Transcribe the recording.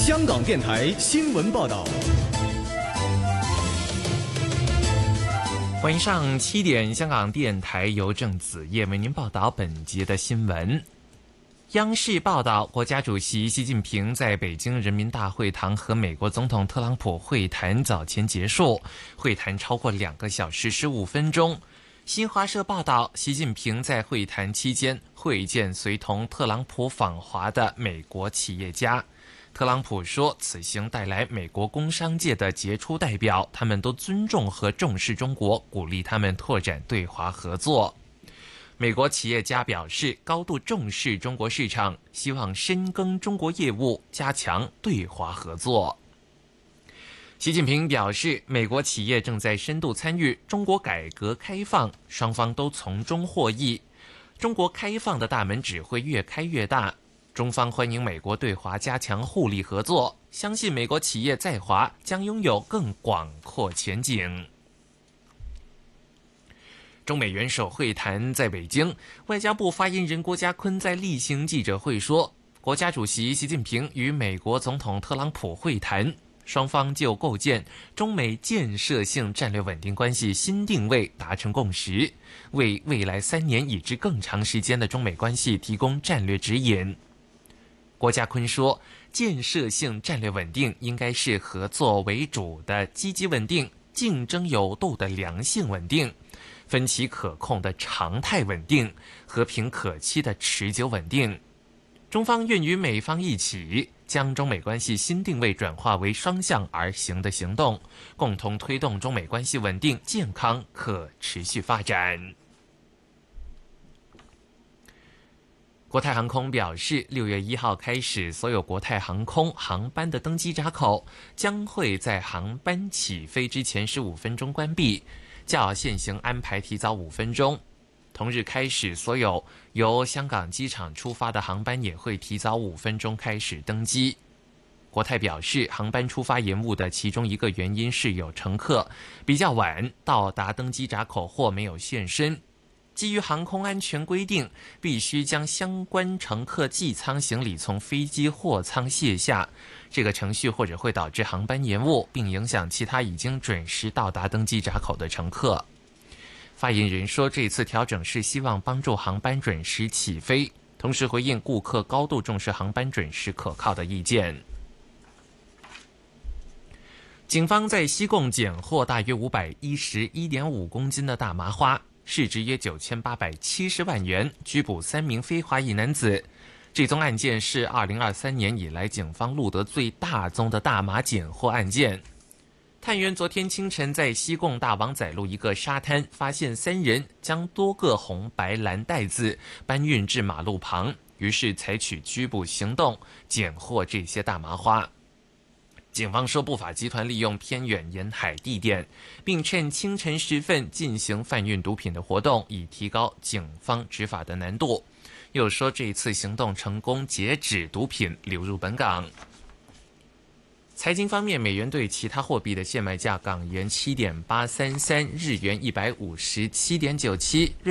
香港电台新闻报道。 晚上7点，香港电台由郑子业为您报道本节的新闻。央视报道，国家主席习近平在北京人民大会堂和美国总统特朗普会谈早前结束，会谈超过2个小时15分钟。新华社报道，习近平在会谈期间会见随同特朗普访华的美国企业家。特朗普说，此行带来美国工商界的杰出代表，他们都尊重和重视中国，鼓励他们拓展对华合作。美国企业家表示，高度重视中国市场，希望深耕中国业务，加强对华合作。习近平表示，美国企业正在深度参与中国改革开放，双方都从中获益。中国开放的大门只会越开越大。中方欢迎美国对华加强互利合作，相信美国企业在华将拥有更广阔前景。中美元首会谈在北京，外交部发言人郭家坤在例行记者会说，国家主席习近平与美国总统特朗普会谈，双方就构建中美建设性战略稳定关系新定位达成共识，为未来3年以至更长时间的中美关系提供战略指引。郭家坤说，建设性战略稳定应该是合作为主的积极稳定，竞争有度的良性稳定，分歧可控的常态稳定，和平可期的持久稳定。中方愿与美方一起，将中美关系新定位转化为双向而行的行动，共同推动中美关系稳定、健康、可持续发展。国泰航空表示，6月1号开始，所有国泰航空航班的登机闸口将会在航班起飞之前15分钟关闭，较现行安排提早5分钟。同日开始，所有由香港机场出发的航班也会提早5分钟开始登机。国泰表示，航班出发延误的其中一个原因是有乘客比较晚到达登机闸口或没有现身。基于航空安全规定，必须将相关乘客寄舱行李从飞机货舱卸下，这个程序或者会导致航班延误，并影响其他已经准时到达登机闸口的乘客。发言人说，这次调整是希望帮助航班准时起飞，同时回应顾客高度重视航班准时可靠的意见。警方在西贡检获大约511.5公斤的大麻花，市值约9870万元，拘捕3名非华裔男子。这宗案件是2023年以来警方录得最大宗的大麻检获案件。探员昨天清晨在西贡大王仔路一个沙滩发现3人将多个红白蓝袋子搬运至马路旁，于是采取拘捕行动，检获这些大麻花。警方说，不法集团利用偏远沿海地点，并趁清晨时分进行贩运毒品的活动，以提高警方执法的难度。又说，这次行动成功截止毒品流入本港。财经方面，美元对其他货币的现卖价：港元7.833，日元157.97。